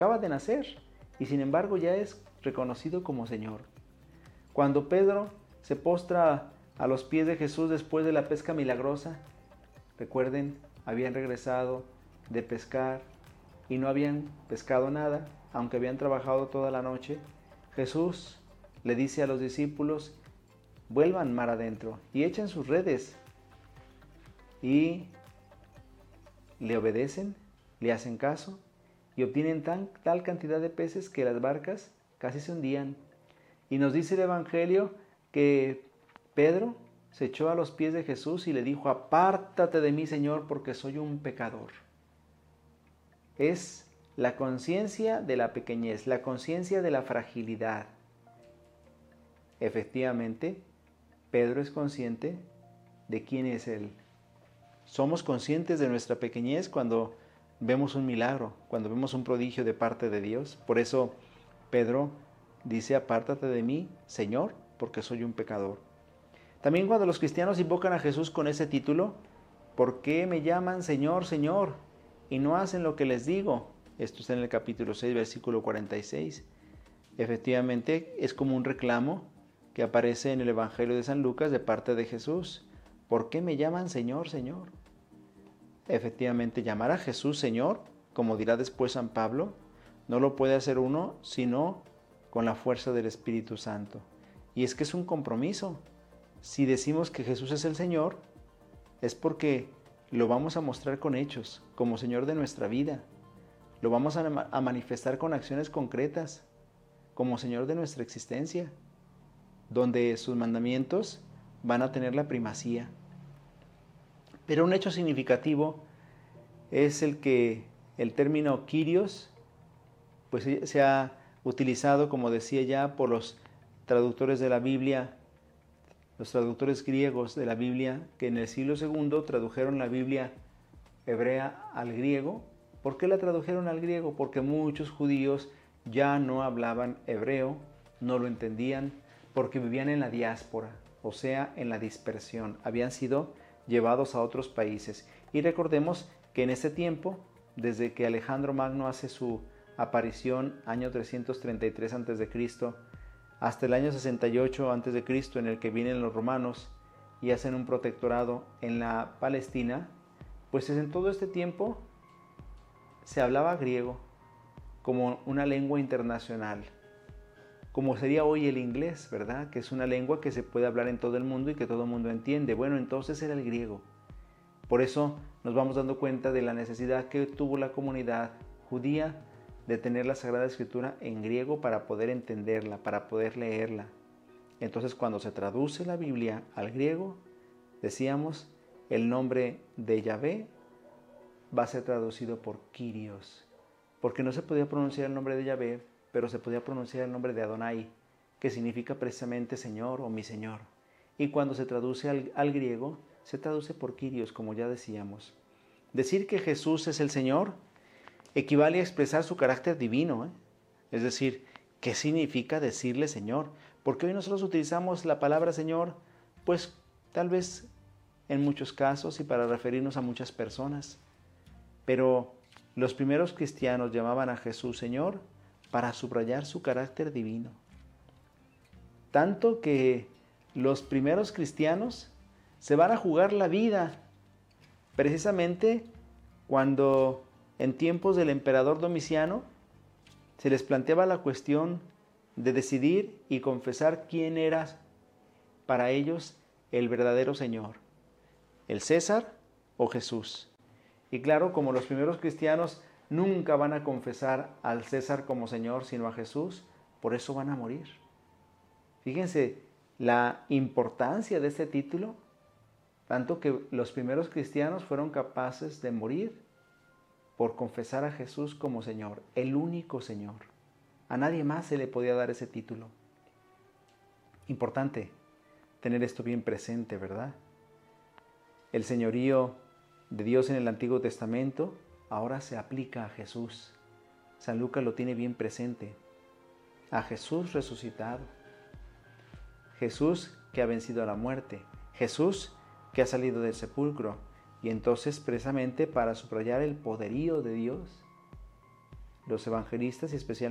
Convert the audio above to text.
acaba de nacer y sin embargo ya es reconocido como Señor. Cuando Pedro se postra a los pies de Jesús después de la pesca milagrosa, recuerden, habían regresado de pescar y no habían pescado nada, aunque habían trabajado toda la noche. Jesús le dice a los discípulos, vuelvan mar adentro y echen sus redes. Y le obedecen, le hacen caso y obtienen tal cantidad de peces que las barcas casi se hundían. Y nos dice el Evangelio que Pedro se echó a los pies de Jesús y le dijo, apártate de mí, Señor, porque soy un pecador. Es la conciencia de la pequeñez, la conciencia de la fragilidad. Efectivamente, Pedro es consciente de quién es Él. Somos conscientes de nuestra pequeñez cuando vemos un milagro, cuando vemos un prodigio de parte de Dios. Por eso Pedro dice, apártate de mí, Señor, porque soy un pecador. También cuando los cristianos invocan a Jesús con ese título, ¿por qué me llaman Señor, Señor, y no hacen lo que les digo? Esto está en el capítulo 6, versículo 46. Efectivamente, es como un reclamo que aparece en el Evangelio de San Lucas de parte de Jesús. ¿Por qué me llaman Señor, Señor? Efectivamente, llamar a Jesús Señor, como dirá después San Pablo, no lo puede hacer uno sino con la fuerza del Espíritu Santo. Y es que es un compromiso. Si decimos que Jesús es el Señor, es porque lo vamos a mostrar con hechos, como Señor de nuestra vida. Lo vamos a manifestar con acciones concretas, como Señor de nuestra existencia, donde sus mandamientos van a tener la primacía. Pero un hecho significativo es el que el término Kyrios pues se ha utilizado, como decía ya, por los traductores de la Biblia, los traductores griegos de la Biblia, que en el siglo II tradujeron la Biblia hebrea al griego. ¿Por qué la tradujeron al griego? Porque muchos judíos ya no hablaban hebreo, no lo entendían, porque vivían en la diáspora, o sea, en la dispersión. Habían sido llevados a otros países. Y recordemos que en ese tiempo, desde que Alejandro Magno hace su aparición, año 333 a.C., hasta el año 68 a.C., en el que vienen los romanos y hacen un protectorado en la Palestina, pues en todo este tiempo se hablaba griego como una lengua internacional, como sería hoy el inglés, ¿verdad? Que es una lengua que se puede hablar en todo el mundo y que todo el mundo entiende. Bueno, entonces era el griego. Por eso nos vamos dando cuenta de la necesidad que tuvo la comunidad judía de tener la Sagrada Escritura en griego para poder entenderla, para poder leerla. Entonces, cuando se traduce la Biblia al griego, decíamos, el nombre de Yahvé va a ser traducido por Kyrios, porque no se podía pronunciar el nombre de Yahvé, pero se podía pronunciar el nombre de Adonai, que significa precisamente Señor o mi Señor. Y cuando se traduce al griego, se traduce por Kyrios, como ya decíamos. Decir que Jesús es el Señor equivale a expresar su carácter divino, Es decir, ¿qué significa decirle Señor? Porque hoy nosotros utilizamos la palabra Señor, pues tal vez en muchos casos y para referirnos a muchas personas. Pero los primeros cristianos llamaban a Jesús Señor para subrayar su carácter divino. Tanto que los primeros cristianos se van a jugar la vida, precisamente cuando en tiempos del emperador Domiciano se les planteaba la cuestión de decidir y confesar quién era para ellos el verdadero Señor, el César o Jesús. Y claro, como los primeros cristianos nunca van a confesar al César como Señor, sino a Jesús, por eso van a morir. Fíjense la importancia de este título, tanto que los primeros cristianos fueron capaces de morir por confesar a Jesús como Señor, el único Señor. A nadie más se le podía dar ese título. Importante tener esto bien presente, ¿verdad? El señorío de Dios en el Antiguo Testamento ahora se aplica a Jesús. San Lucas lo tiene bien presente. A Jesús resucitado. Jesús que ha vencido a la muerte. Jesús que ha salido del sepulcro. Y entonces, precisamente para subrayar el poderío de Dios, los evangelistas y especialmente